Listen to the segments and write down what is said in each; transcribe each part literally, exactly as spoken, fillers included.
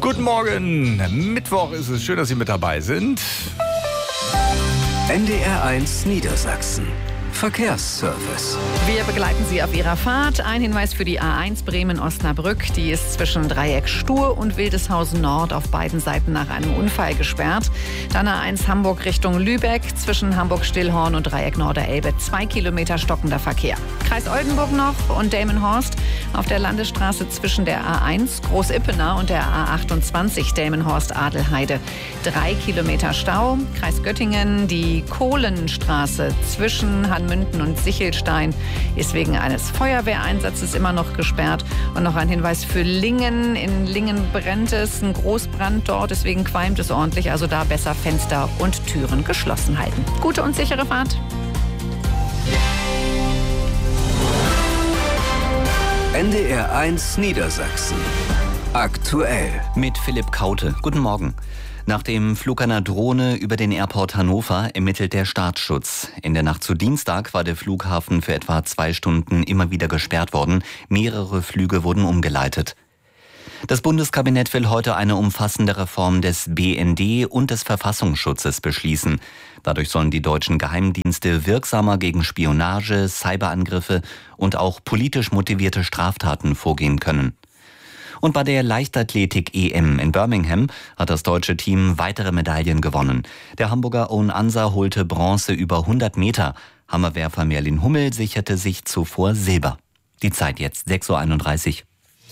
Guten Morgen, Mittwoch ist es. Schön, dass Sie mit dabei sind. N D R eins Niedersachsen. Verkehrsservice. Wir begleiten Sie auf Ihrer Fahrt. Ein Hinweis für die A eins Bremen-Osnabrück. Die ist zwischen Dreieck Stur und Wildeshausen Nord auf beiden Seiten nach einem Unfall gesperrt. Dann A eins Hamburg Richtung Lübeck zwischen Hamburg-Stillhorn und Dreieck Norderelbe. Zwei Kilometer stockender Verkehr. Kreis Oldenburg noch und Delmenhorst auf der Landesstraße zwischen der A eins Groß-Ippener und der A achtundzwanzig Delmenhorst-Adelheide. Drei Kilometer Stau. Kreis Göttingen, die Kohlenstraße zwischen Hanmünden und Sichelstein ist wegen eines Feuerwehreinsatzes immer noch gesperrt. Und noch ein Hinweis für Lingen. In Lingen brennt es, ein Großbrand dort, deswegen qualmt es ordentlich. Also da besser Fenster und Türen geschlossen halten. Gute und sichere Fahrt. N D R eins Niedersachsen. Aktuell. Mit Philipp Kaute. Guten Morgen. Nach dem Flug einer Drohne über den Airport Hannover ermittelt der Staatsschutz. In der Nacht zu Dienstag war der Flughafen für etwa zwei Stunden immer wieder gesperrt worden. Mehrere Flüge wurden umgeleitet. Das Bundeskabinett will heute eine umfassende Reform des B N D und des Verfassungsschutzes beschließen. Dadurch sollen die deutschen Geheimdienste wirksamer gegen Spionage, Cyberangriffe und auch politisch motivierte Straftaten vorgehen können. Und bei der Leichtathletik-E M in Birmingham hat das deutsche Team weitere Medaillen gewonnen. Der Hamburger Owen Ansa holte Bronze über hundert Meter. Hammerwerfer Merlin Hummel sicherte sich zuvor Silber. Die Zeit jetzt sechs Uhr einunddreißig.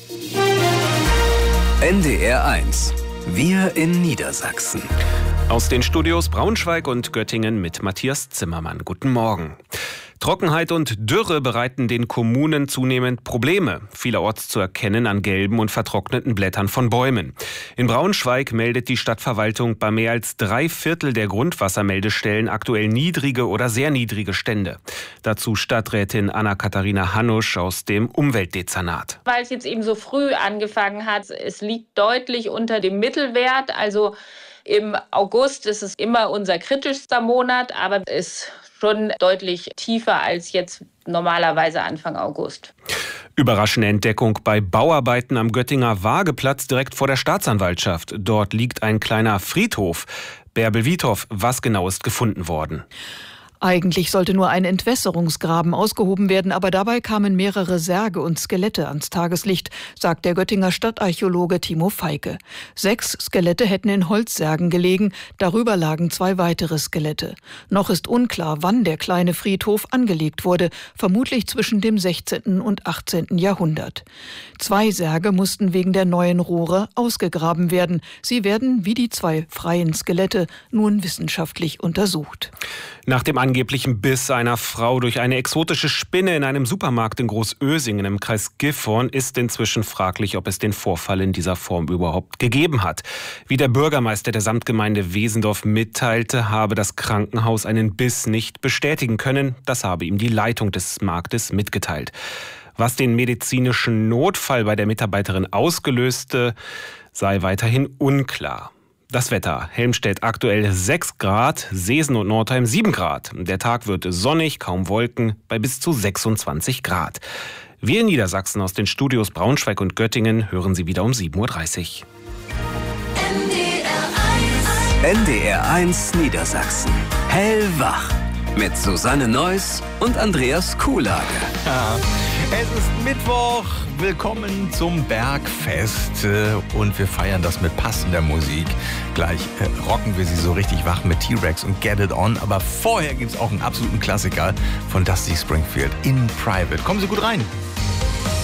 N D R eins. Wir in Niedersachsen. Aus den Studios Braunschweig und Göttingen mit Matthias Zimmermann. Guten Morgen. Trockenheit und Dürre bereiten den Kommunen zunehmend Probleme, vielerorts zu erkennen an gelben und vertrockneten Blättern von Bäumen. In Braunschweig meldet die Stadtverwaltung bei mehr als drei Viertel der Grundwassermeldestellen aktuell niedrige oder sehr niedrige Stände. Dazu Stadträtin Anna-Katharina Hanusch aus dem Umweltdezernat. Weil es jetzt eben so früh angefangen hat, es liegt deutlich unter dem Mittelwert, also im August ist es immer unser kritischster Monat, aber es ist schon deutlich tiefer als jetzt normalerweise Anfang August. Überraschende Entdeckung bei Bauarbeiten am Göttinger Wageplatz direkt vor der Staatsanwaltschaft. Dort liegt ein kleiner Friedhof. Bärbel Wiethoff, was genau ist gefunden worden? Eigentlich sollte nur ein Entwässerungsgraben ausgehoben werden, aber dabei kamen mehrere Särge und Skelette ans Tageslicht, sagt der Göttinger Stadtarchäologe Timo Feike. Sechs Skelette hätten in Holzsärgen gelegen, darüber lagen zwei weitere Skelette. Noch ist unklar, wann der kleine Friedhof angelegt wurde, vermutlich zwischen dem sechzehnten und achtzehnten Jahrhundert. Zwei Särge mussten wegen der neuen Rohre ausgegraben werden. Sie werden, wie die zwei freien Skelette, nun wissenschaftlich untersucht. Nach dem angeblichen Biss einer Frau durch eine exotische Spinne in einem Supermarkt in Großösingen im Kreis Gifhorn ist inzwischen fraglich, ob es den Vorfall in dieser Form überhaupt gegeben hat. Wie der Bürgermeister der Samtgemeinde Wesendorf mitteilte, habe das Krankenhaus einen Biss nicht bestätigen können. Das habe ihm die Leitung des Marktes mitgeteilt. Was den medizinischen Notfall bei der Mitarbeiterin ausgelöste, sei weiterhin unklar. Das Wetter. Helmstedt aktuell sechs Grad, Seesen und Nordheim sieben Grad. Der Tag wird sonnig, kaum Wolken, bei bis zu sechsundzwanzig Grad. Wir in Niedersachsen aus den Studios Braunschweig und Göttingen hören Sie wieder um sieben Uhr dreißig. N D R eins Niedersachsen. Hellwach. Mit Susanne Neuss und Andreas Kuhlage. Ja, es ist Mittwoch. Willkommen zum Bergfest. Und wir feiern das mit passender Musik. Gleich äh, rocken wir sie so richtig wach mit T-Rex und Get It On. Aber vorher gibt es auch einen absoluten Klassiker von Dusty Springfield, In Private. Kommen Sie gut rein.